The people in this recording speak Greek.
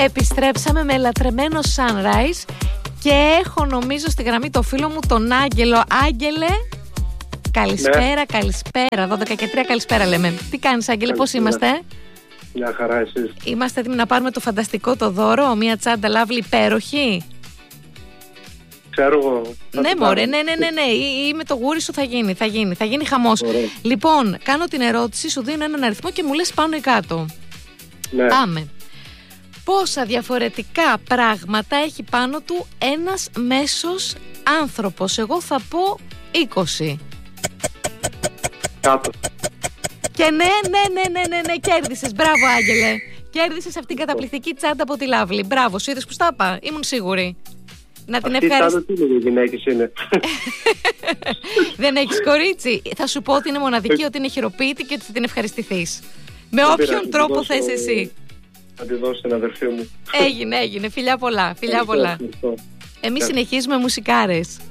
Επιστρέψαμε με λατρεμένο Sunrise και έχω νομίζω στη γραμμή το φίλο μου τον Άγγελο. Άγγελε, καλησπέρα, ναι. Καλησπέρα. 12 και 3, καλησπέρα λέμε. Τι κάνεις, Άγγελε, πώς είμαστε? Μια χαρά, εσείς? Είμαστε έτοιμοι να πάρουμε το φανταστικό το δώρο, μια τσάντα Lovely υπέροχη. Ξέρω εγώ. Ναι, μωρέ, ναι. Ή με το γούρι σου θα γίνει χαμός. Ωραία. Λοιπόν, κάνω την ερώτηση, σου δίνω έναν αριθμό και μου λες πάνω ή κάτω. Ναι. Πάμε. Πόσα διαφορετικά πράγματα έχει πάνω του ένας μέσος άνθρωπος? Εγώ θα πω 20. Κάτω. Και ναι, κέρδισες. Μπράβο, Άγγελε. Κέρδισες αυτήν την καταπληκτική τσάντα από τη Lovely. Μπράβο, σου είδες που στα είπα? Ήμουν σίγουρη. Να την ευχαριστήσω. Τι είναι, οι γυναίκες είναι. Δεν έχεις κορίτσι? Θα σου πω ότι είναι μοναδική, ότι είναι χειροποίητη και ότι θα την ευχαριστηθείς. Με όποιον τρόπο θες εσύ. Θα τη δώσω στην αδερφή μου. Έγινε. Φιλιά πολλά. Εμείς συνεχίζουμε μουσικάρες.